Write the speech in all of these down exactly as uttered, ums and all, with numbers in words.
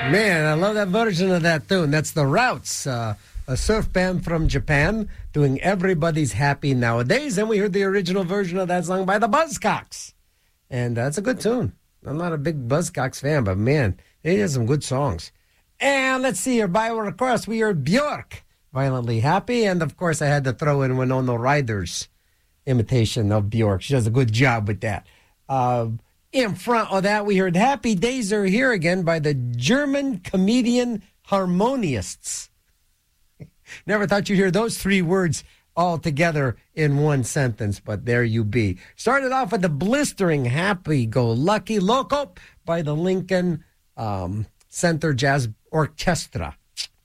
Man, I love that version of that tune. That's the Routs, uh, a surf band from Japan doing Everybody's Happy Nowadays. And we heard the original version of that song by the Buzzcocks. And that's a good tune. I'm not a big Buzzcocks fan, but man, they have some good songs. And let's see here, by request, we heard Björk, Violently Happy. And of course, I had to throw in Winona Ryder's imitation of Björk. She does a good job with that. Uh, In front of that, we heard Happy Days Are Here Again by the German comedian Harmonists. Never thought you'd hear those three words all together in one sentence, but there you be. Started off with the blistering Happy-Go-Lucky Loco by the Lincoln um, Center Jazz Orchestra.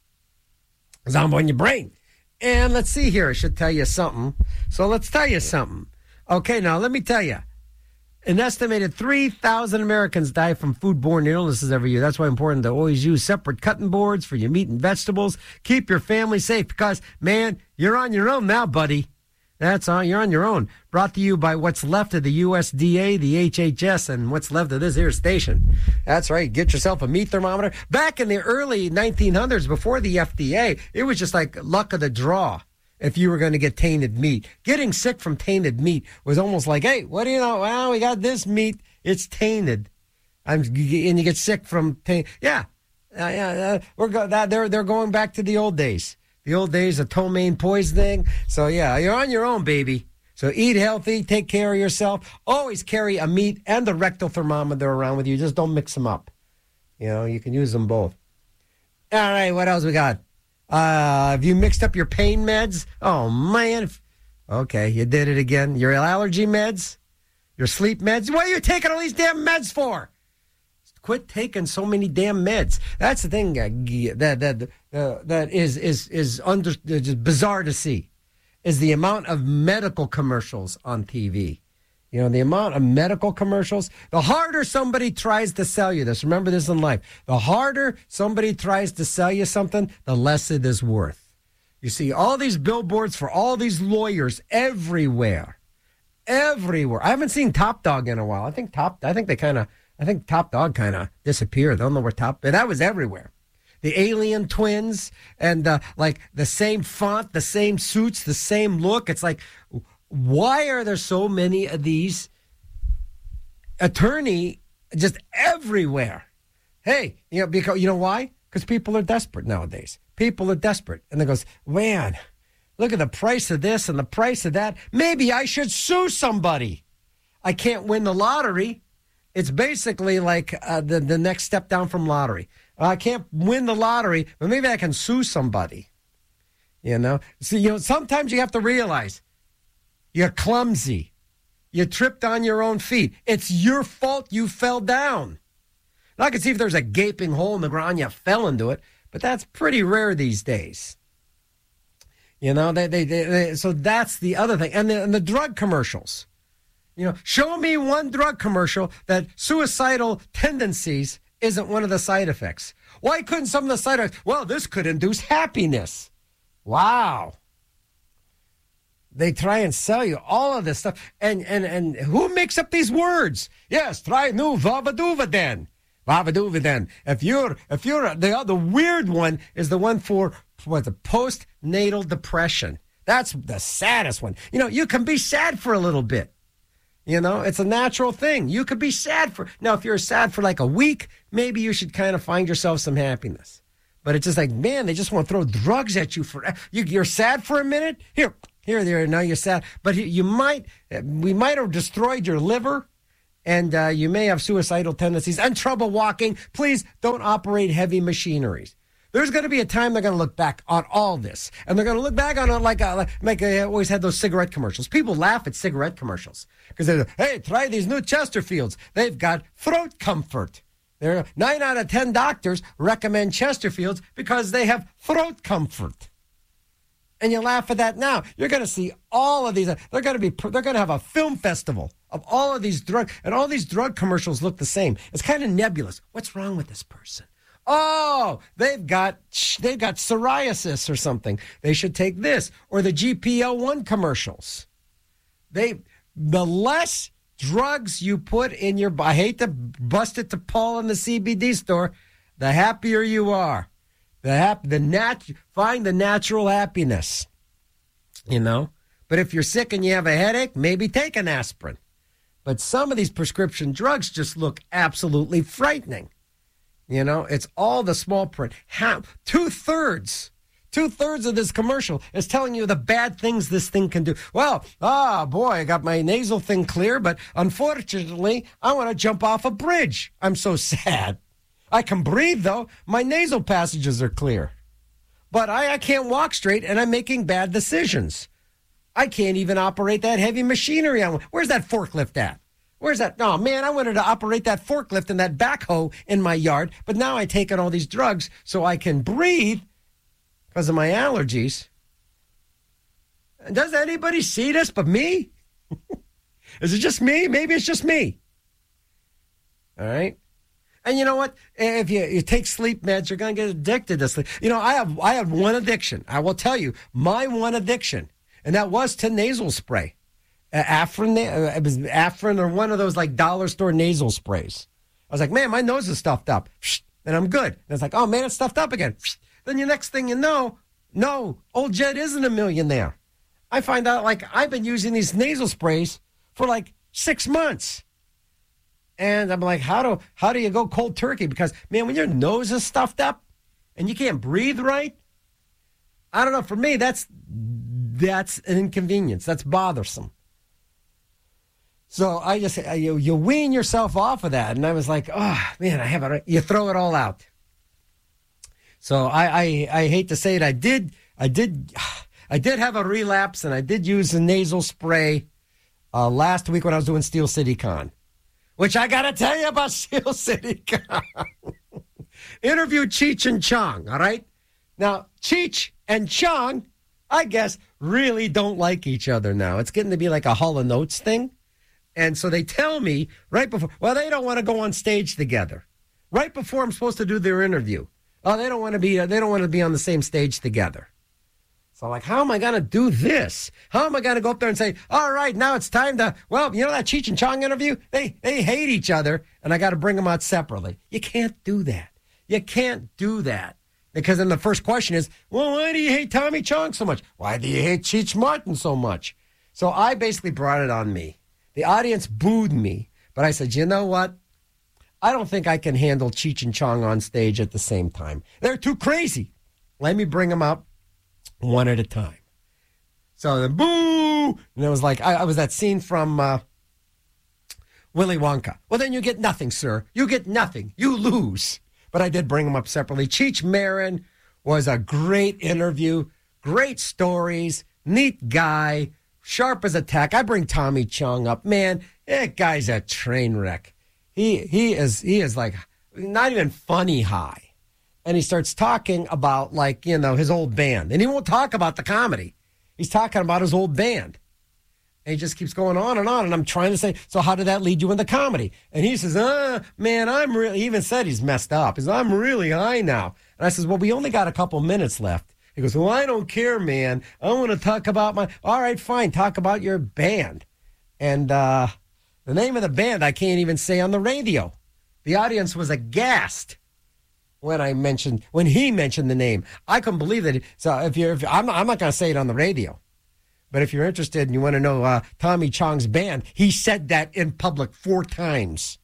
Zombo in your brain. And let's see here. I should tell you something. So let's tell you something. Okay, now let me tell you. An estimated three thousand Americans die from foodborne illnesses every year. That's why it's important to always use separate cutting boards for your meat and vegetables. Keep your family safe because, man, you're on your own now, buddy. That's on. You're on your own. Brought to you by what's left of the U S D A, the H H S, and what's left of this here station. That's right. Get yourself a meat thermometer. Back in the early nineteen hundreds, before the F D A, it was just like luck of the draw. If you were going to get tainted meat. Getting sick from tainted meat was almost like, hey, what do you know? Well, we got this meat. It's tainted. I'm, and you get sick from taint. Yeah. Uh, yeah. Uh, we're go- that, they're, they're going back to the old days. The old days of ptomaine poisoning. So, yeah, you're on your own, baby. So eat healthy. Take care of yourself. Always carry a meat and a rectal thermometer around with you. Just don't mix them up. You know, you can use them both. All right, what else we got? Uh, have you mixed up your pain meds? Oh, man. Okay, you did it again. Your allergy meds? Your sleep meds? What are you taking all these damn meds for? Quit taking so many damn meds. That's the thing uh, that that uh, that is is is under just bizarre to see, is the amount of medical commercials on T V. You know, the amount of medical commercials. The harder somebody tries to sell you this, remember this in life, the harder somebody tries to sell you something, the less it is worth. You see all these billboards for all these lawyers everywhere. Everywhere. I haven't seen Top Dog in a while. I think Top, I think they kind of, I think Top Dog kind of disappeared. I don't know where Top, but that was everywhere. The alien twins and uh, like the same font, the same suits, the same look. It's like, why are there so many of these attorney just everywhere? Hey, you know, because you know why? Because people are desperate nowadays. People are desperate. And they goes, man, look at the price of this and the price of that. Maybe I should sue somebody. I can't win the lottery. It's basically like uh, the, the next step down from lottery. I can't win the lottery, but maybe I can sue somebody. You know? See, you know, sometimes you have to realize you're clumsy. You tripped on your own feet. It's your fault you fell down. Now, I can see if there's a gaping hole in the ground, you fell into it, but that's pretty rare these days. You know, they, they, they, they so that's the other thing. And the, and the drug commercials. You know, show me one drug commercial that suicidal tendencies isn't one of the side effects. Why couldn't some of the side effects? Well, this could induce happiness. Wow. They try and sell you all of this stuff. And and and who makes up these words? Yes, try new Vavaduvaden. Vavaduvaden. If you're, if you're, the other weird one is the one for, what, the postnatal depression. That's the saddest one. You know, you can be sad for a little bit. You know, it's a natural thing. You could be sad for, now if you're sad for like a week, maybe you should kind of find yourself some happiness. But it's just like, man, they just want to throw drugs at you for, you, you're sad for a minute? Here, here, there, now you're sad. But you might, we might have destroyed your liver, and uh, you may have suicidal tendencies and trouble walking. Please don't operate heavy machineries. There's going to be a time they're going to look back on all this. And they're going to look back on it like, uh, like I always had those cigarette commercials. People laugh at cigarette commercials because they're, hey, try these new Chesterfields. They've got throat comfort. There, nine out of ten doctors recommend Chesterfields because they have throat comfort. And you laugh at that now. You're going to see all of these. They're going to be. They're going to have a film festival of all of these drugs, and all these drug commercials look the same. It's kind of nebulous. What's wrong with this person? Oh, they've got they've got psoriasis or something. They should take this, or the G P L one commercials. They the less drugs you put in your. I hate to bust it to Paul in the C B D store. the happier you are. The hap- the nat- find the natural happiness, you know. But if you're sick and you have a headache, maybe take an aspirin. But some of these prescription drugs just look absolutely frightening. You know, it's all the small print. How, two-thirds, two-thirds of this commercial is telling you the bad things this thing can do. Well, ah, boy, I got my nasal thing clear, but unfortunately, I want to jump off a bridge. I'm so sad. I can breathe, though. My nasal passages are clear. But I, I can't walk straight, and I'm making bad decisions. I can't even operate that heavy machinery. On. Where's that forklift at? Where's that? Oh, man, I wanted to operate that forklift and that backhoe in my yard, but now I've taken all these drugs so I can breathe because of my allergies. Does anybody see this but me? Is it just me? Maybe it's just me. All right. And you know what? If you, you take sleep meds, you're going to get addicted to sleep. You know, I have I have one addiction. I will tell you, my one addiction, and that was to nasal spray. Uh, Afrin, uh, it was Afrin or one of those like dollar store nasal sprays. I was like, man, my nose is stuffed up. And I'm good. And it's like, oh, man, it's stuffed up again. Then the next thing you know, no, old Jed isn't a millionaire. I find out like I've been using these nasal sprays for like six months. And I'm like, how do how do you go cold turkey? Because, man, when your nose is stuffed up and you can't breathe right, I don't know. For me, that's that's an inconvenience. That's bothersome. So I just, you, you wean yourself off of that. And I was like, oh, man, I have it. You throw it all out. So I, I, I hate to say it. I did, I did, I did have a relapse, and I did use a nasal spray uh, last week when I was doing Steel City Con. Which I got to tell you about Steel City Con. Interviewed Cheech and Chong, all right? Now, Cheech and Chong, I guess, really don't like each other now. It's getting to be like a Hall and Oates thing. And so they tell me right before, well, they don't want to go on stage together. Right before I'm supposed to do their interview. Oh, they don't want to be, they don't want to be on the same stage together. So, like, how am I going to do this? How am I going to go up there and say, all right, now it's time to, well, you know that Cheech and Chong interview? They they hate each other, and I got to bring them out separately. You can't do that. You can't do that. Because then the first question is, well, why do you hate Tommy Chong so much? Why do you hate Cheech Martin so much? So I basically brought it on me. The audience booed me, but I said, you know what? I don't think I can handle Cheech and Chong on stage at the same time. They're too crazy. Let me bring them up one at a time. So then, boo! And it was like, I, I was that scene from uh, Willy Wonka. Well, then you get nothing, sir. You get nothing. You lose. But I did bring them up separately. Cheech Marin was a great interview, great stories, neat guy, sharp as a tack. I bring Tommy Chong up. Man, that guy's a train wreck. He he is he is like not even funny high. And he starts talking about, like, you know, his old band. And he won't talk about the comedy. He's talking about his old band. And he just keeps going on and on. And I'm trying to say, so how did that lead you in the comedy? And he says, uh, man, I'm really, he even said he's messed up. He says, I'm really high now. And I says, well, we only got a couple minutes left. He goes, well, I don't care, man. I want to talk about my, all right, fine, talk about your band. And uh, the name of the band I can't even say on the radio. The audience was aghast when I mentioned, when he mentioned the name. I couldn't believe that. So if you're, if, I'm not, I'm not going to say it on the radio. But if you're interested and you want to know uh, Tommy Chong's band, he said that in public four times.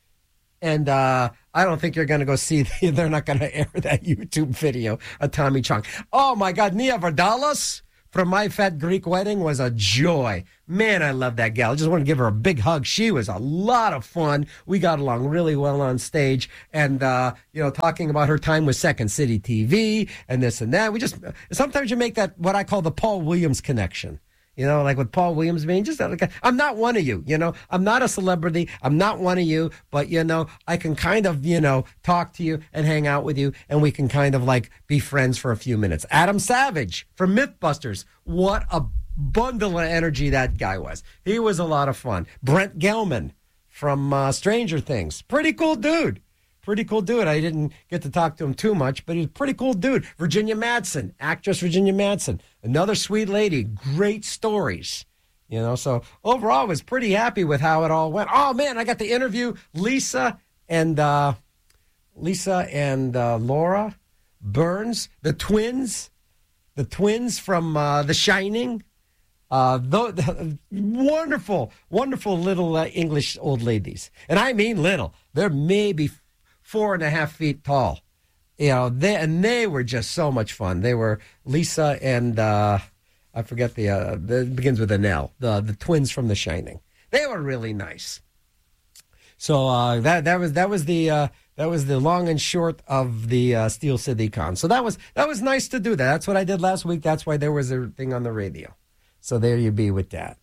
And uh, I don't think you're going to go see, the, they're not going to air that YouTube video of Tommy Chong. Oh, my God. Nia Vardalos from My Fat Greek Wedding was a joy. Man, I love that gal. I just want to give her a big hug. She was a lot of fun. We got along really well on stage. And, uh, you know, talking about her time with Second City T V and this and that. We just, sometimes you make that what I call the Paul Williams connection. You know, like with Paul Williams being just like, I'm not one of you, you know, I'm not a celebrity. I'm not one of you, but, you know, I can kind of, you know, talk to you and hang out with you, and we can kind of like be friends for a few minutes. Adam Savage from Mythbusters. What a bundle of energy that guy was. He was a lot of fun. Brent Gelman from uh, Stranger Things. Pretty cool dude. Pretty cool dude. I didn't get to talk to him too much, but he's a pretty cool dude. Virginia Madsen, actress Virginia Madsen. Another sweet lady. Great stories. You know, so overall I was pretty happy with how it all went. Oh, man, I got to interview Lisa and uh, Lisa and uh, Laura Burns, the twins, the twins from uh, The Shining. Uh, the, the wonderful, wonderful little uh, English old ladies. And I mean little. They're maybe four and a half feet tall. You know, they, and they were just so much fun. They were Lisa and, uh, I forget the, uh, the, it begins with an L, the, the twins from The Shining. They were really nice. So uh, that that was that was the uh, that was the long and short of the uh, Steel City Con. So that was that was nice to do that. That's what I did last week. That's why there was a thing on the radio. So there you be with that.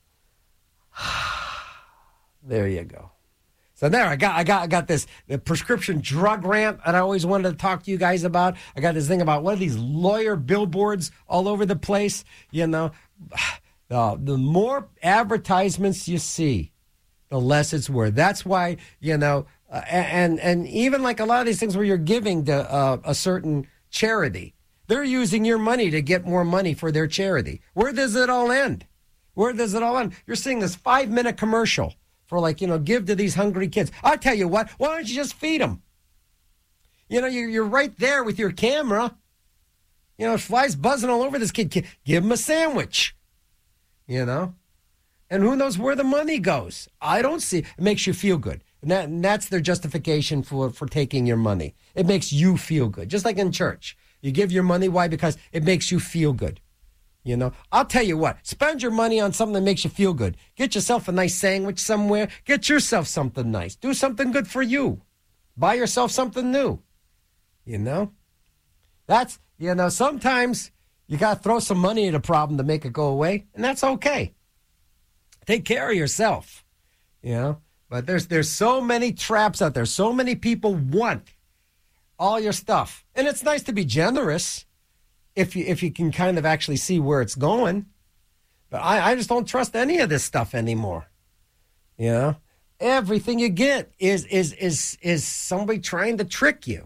There you go. So there, I got, I got, I got this the prescription drug rant that I always wanted to talk to you guys about. I got this thing about what are these lawyer billboards all over the place. You know, the the more advertisements you see, the less it's worth. That's why you know, uh, and and even like a lot of these things where you're giving to uh, a certain charity. They're using your money to get more money for their charity. Where does it all end? Where does it all end? You're seeing this five-minute commercial for, like, you know, give to these hungry kids. I'll tell you what, why don't you just feed them? You know, you're, you're right there with your camera. You know, flies buzzing all over this kid. Give him a sandwich, you know? And who knows where the money goes? I don't see. It makes you feel good. And, that, and that's their justification for, for taking your money. It makes you feel good, just like in church. You give your money. Why? Because it makes you feel good. You know, I'll tell you what, spend your money on something that makes you feel good. Get yourself a nice sandwich somewhere. Get yourself something nice. Do something good for you. Buy yourself something new. You know, that's, you know, sometimes you got to throw some money at a problem to make it go away. And that's okay. Take care of yourself, you know, but there's, there's so many traps out there. So many people want all your stuff. And it's nice to be generous if you if you can kind of actually see where it's going. But I, I just don't trust any of this stuff anymore. You know? Everything you get is is is is somebody trying to trick you.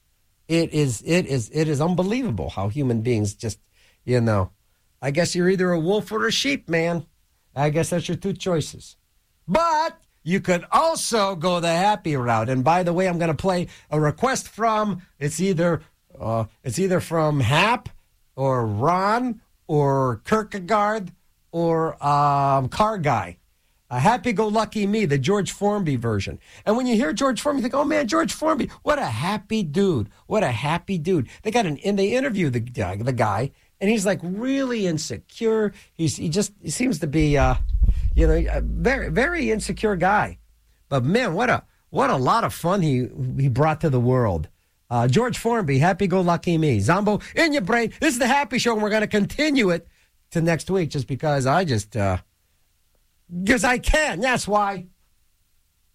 It is it is it is unbelievable how human beings just, you know, I guess you're either a wolf or a sheep, man. I guess that's your two choices. But you could also go the happy route. And by the way, I'm going to play a request from, it's either uh, it's either from Hap or Ron or Kierkegaard or um, Car Guy. A happy-go-lucky me, the George Formby version. And when you hear George Formby, you think, oh, man, George Formby, what a happy dude. What a happy dude. They got an, and they interview the, uh, the guy, and he's like really insecure. He's he just he seems to be uh, you know a very very insecure guy. But man, what a what a lot of fun he he brought to the world. Uh, George Formby, happy-go-lucky me. Zombo in your brain. This is the Happy Show, and we're going to continue it to next week, just because I just because uh, I can. That's why.